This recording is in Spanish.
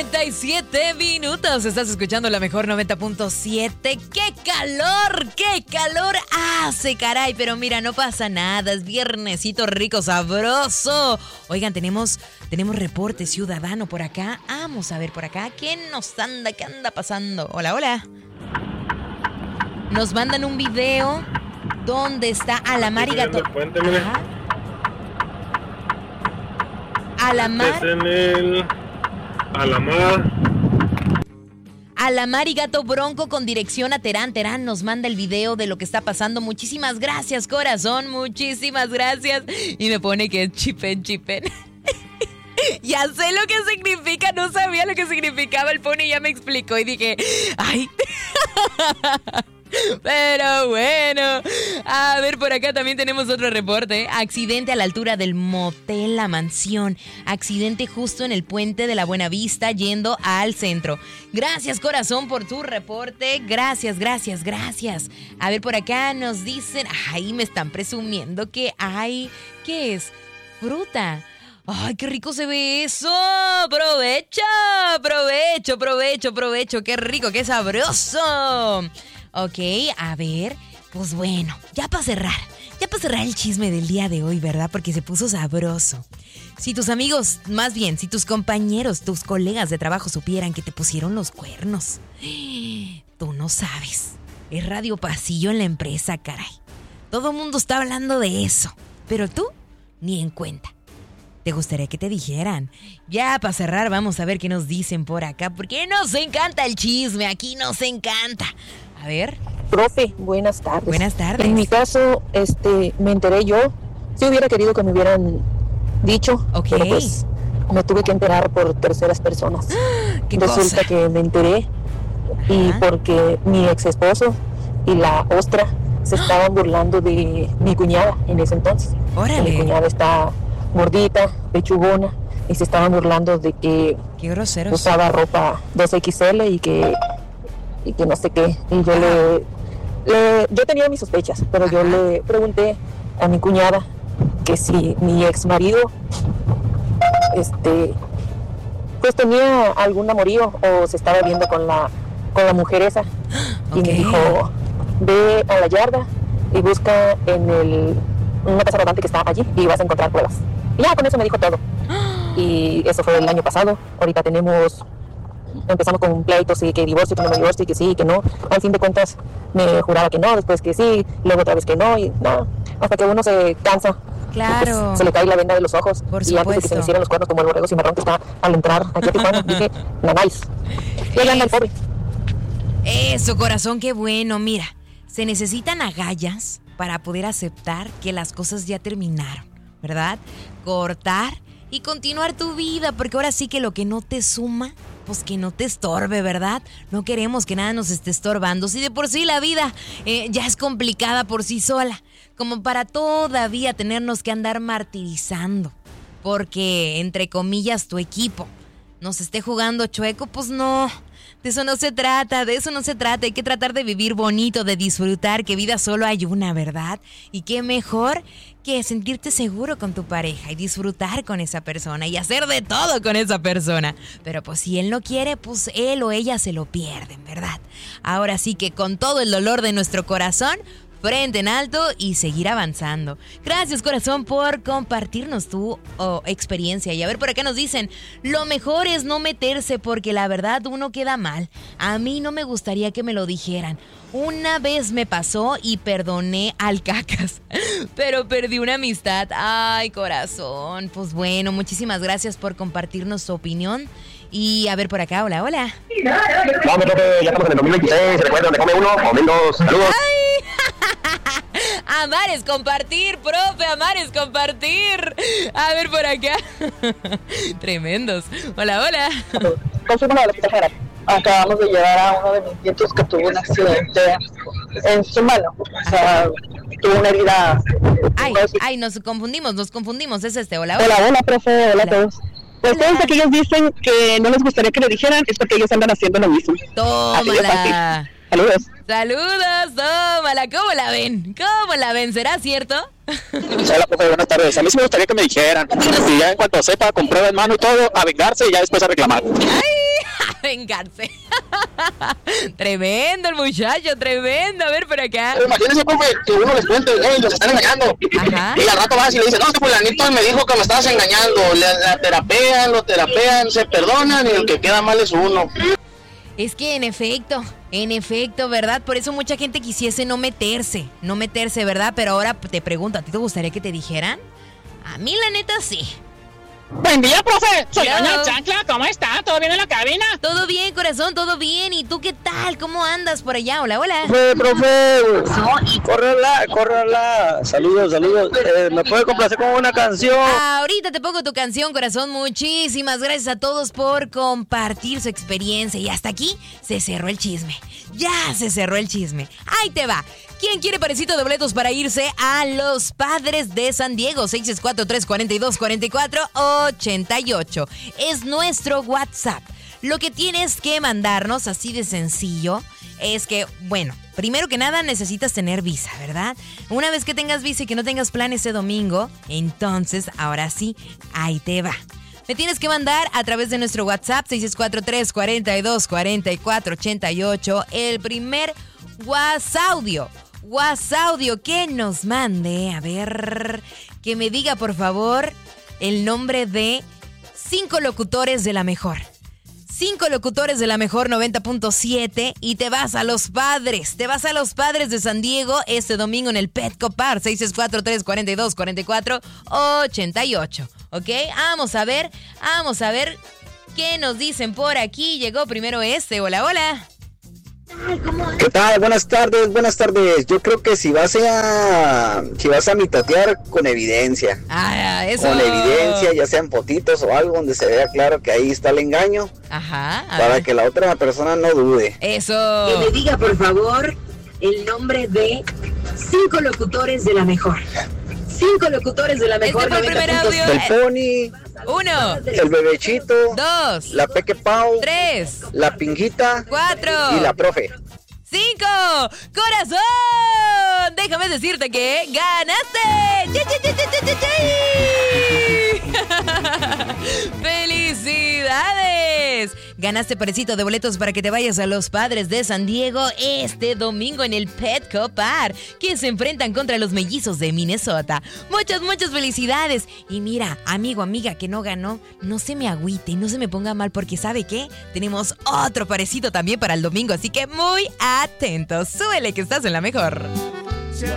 9:47 minutos. Estás escuchando la mejor 90.7. ¡Qué calor! ¡Qué calor hace, caray! Pero mira, no pasa nada. Es viernesito rico, sabroso. Oigan, tenemos reporte ciudadano por acá. Vamos a ver por acá. ¿Qué anda pasando? Hola, hola. Nos mandan un video donde está Alamar y Gato. Alamar. En el Alamar. Alamar y Gato Bronco con dirección a Terán. Terán nos manda el video de lo que está pasando. Muchísimas gracias, corazón. Muchísimas gracias. Y me pone que es chipen. Ya sé lo que significa. No sabía lo que significaba el pony. Ya me explicó y dije, ay. Pero bueno, a ver, por acá también tenemos otro reporte. Accidente a la altura del motel La Mansión. Accidente justo en el puente de la Buena Vista yendo al centro. Gracias, corazón, por tu reporte. Gracias. A ver, por acá nos dicen, ay, me están presumiendo que hay, ¿qué es? Fruta. ¡Ay, qué rico se ve eso! ¡Provecho! ¡Qué rico, qué sabroso! Ok, a ver, pues bueno, ya para cerrar el chisme del día de hoy, ¿verdad? Porque se puso sabroso. Si tus amigos, más bien, si tus compañeros, tus colegas de trabajo supieran que te pusieron los cuernos, tú no sabes. Es radio pasillo en la empresa, caray. Todo el mundo está hablando de eso, pero tú ni en cuenta. ¿Te gustaría que te dijeran? Ya para cerrar, vamos a ver qué nos dicen por acá, porque nos encanta el chisme, aquí nos encanta. A ver. Profe, buenas tardes. Buenas tardes. En mi caso, me enteré yo. Si hubiera querido que me hubieran dicho, pero pues me tuve que enterar por terceras personas. Resulta que me enteré y porque mi ex esposo y la ostra se estaban burlando de mi cuñada en ese entonces. ¡Órale! Mi cuñada está gordita, pechugona, y se estaban burlando de que ¡qué groseros! Usaba ropa 2XL y que no sé qué. Y yo yo tenía mis sospechas, pero yo le pregunté a mi cuñada que si mi ex marido pues tenía algún amorío o se estaba viendo con la mujer esa. Y me dijo, ve a la yarda y busca en una casa rodante que está allí y vas a encontrar pruebas. Y ya con eso me dijo todo. Y eso fue el año pasado. Ahorita empezamos con pleitos y que divorcio, que no me divorcio, y que sí, y que no. Al fin de cuentas me juraba que no, después que sí, luego otra vez que no, y no, hasta que uno se cansa. Claro. Pues, se le cae la venda de los ojos. Por y supuesto. antes de que se me hicieran los cuernos como el borrego cimarrón que está al entrar aquí a Tijuana, dije, nanáis. Y ahí anda el pobre. Eso, corazón, qué bueno. Mira, se necesitan agallas para poder aceptar que las cosas ya terminaron, ¿verdad? Cortar y continuar tu vida, porque ahora sí que lo que no te suma, pues que no te estorbe, ¿verdad? No queremos que nada nos esté estorbando. Si de por sí la vida ya es complicada por sí sola, como para todavía tenernos que andar martirizando, porque, entre comillas, tu equipo nos esté jugando chueco, pues no. De eso no se trata. Hay que tratar de vivir bonito, de disfrutar, que vida solo hay una, ¿verdad? Y qué mejor que sentirte seguro con tu pareja y disfrutar con esa persona y hacer de todo con esa persona. Pero pues si él no quiere, pues él o ella se lo pierden, ¿verdad? Ahora sí que con todo el dolor de nuestro corazón, frente en alto y seguir avanzando. Gracias, corazón, por compartirnos tu experiencia. Y a ver, por acá nos dicen, lo mejor es no meterse porque la verdad uno queda mal. A mí no me gustaría que me lo dijeran. Una vez me pasó y perdoné al cacas, pero perdí una amistad. Ay, corazón. Pues bueno, muchísimas gracias por compartirnos tu opinión. Y a ver por acá, hola. No, profe, ya estamos en el 2026, ¿se recuerda donde come uno? Momentos, saludos. ¡Ay! Amar es compartir, profe, amar es compartir. A ver por acá. Tremendos. Hola. Confirmo la hospital. Acabamos de llevar a uno de mis nietos que tuvo un accidente en su mano. O sea, tuvo una herida. Ay, nos confundimos. Es Hola, profe, hola a todos. Pues todos aquellos dicen que no les gustaría que le dijeran, es porque ellos andan haciendo lo mismo. Tómala. Saludos, tómala. ¿Cómo la ven? ¿Será cierto? Hola, profe, buenas tardes. A mí sí me gustaría que me dijeran. Y ya en cuanto sepa, con prueba en mano y todo, a vengarse y ya después a reclamar. ¡Ay! vengarse. Tremendo el muchacho, tremendo. A ver, por acá. Imagínense, profe, que uno les cuente, los están engañando. Ajá. Y al rato vas y le dices, no, este fulanito me dijo que me estabas engañando. La terapean, lo terapean, se perdonan y el que queda mal es uno. Es que en efecto, ¿verdad? Por eso mucha gente quisiese no meterse, ¿verdad? Pero ahora te pregunto, ¿a ti te gustaría que te dijeran? A mí la neta sí. Buen día, profe. Soy Hello. Doña Chancla. ¿Cómo está? ¿Todo bien en la cabina? Todo bien, corazón, todo bien. ¿Y tú qué tal? ¿Cómo andas por allá? Hola, hola. Profe, córrela. Saludos. ¿Me puede complacer con una canción? Ahorita te pongo tu canción, corazón. Muchísimas gracias a todos por compartir su experiencia. Y hasta aquí se cerró el chisme. Ya se cerró el chisme. Ahí te va. ¿Quién quiere parecito de boletos para irse a los Padres de San Diego? 664-342-4488. Es nuestro WhatsApp. Lo que tienes que mandarnos, así de sencillo, es que, bueno, primero que nada necesitas tener visa, ¿verdad? Una vez que tengas visa y que no tengas plan ese domingo, entonces, ahora sí, ahí te va. Me tienes que mandar a través de nuestro WhatsApp, 643-42-4488, el primer WhatsAudio que nos mande, a ver, que me diga por favor el nombre de 5 locutores de la mejor. 5 locutores de la mejor 90.7 y te vas a los Padres de San Diego este domingo en el Petco Park, 664-342-4488. ¿Ok? Vamos a ver qué nos dicen por aquí. Llegó primero este. Hola, hola. ¿Qué tal? Buenas tardes. Yo creo que si vas a mitotear con evidencia. Eso. Con evidencia, ya sean fotitos o algo donde se vea claro que ahí está el engaño. Ajá. Para que la otra persona no dude. Eso. Que me diga, por favor, el nombre de 5 locutores de la mejor. 5 locutores de la mejor. Este fue el primer audio. El Pony. 1. El Bebechito. 2. La Peque Pau. 3. La Pinguita. 4. Y la Profe. 5. ¡Corazón! Déjame decirte que ganaste. ¡Felicidades! Ganaste parecito de boletos para que te vayas a los Padres de San Diego este domingo en el Petco Park, que se enfrentan contra los Mellizos de Minnesota. Muchas felicidades. Y mira, amigo, amiga que no ganó, no se me agüite y no se me ponga mal porque ¿sabe qué? Tenemos otro parecito también para el domingo, así que muy atentos. Súbele que estás en la mejor.